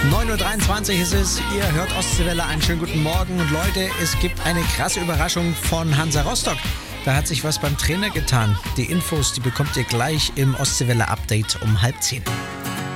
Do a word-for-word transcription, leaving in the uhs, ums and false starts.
neun Uhr dreiundzwanzig ist es, ihr hört Ostseewelle, einen schönen guten Morgen. Und Leute, es gibt eine krasse Überraschung von Hansa Rostock. Da hat sich was beim Trainer getan. Die Infos, die bekommt ihr gleich im Ostseewelle-Update um halb zehn.